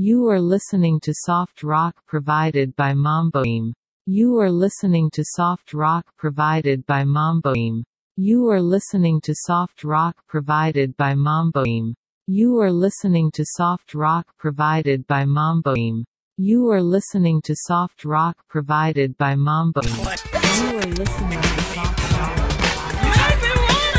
You are listening to soft rock provided by Mamboim. You are listening to soft rock provided by Mamboim. You are listening to soft rock provided by Mamboim. You are listening to soft rock provided by Mamboim. You are listening to soft rock provided by Mamboim. You are listening to soft rock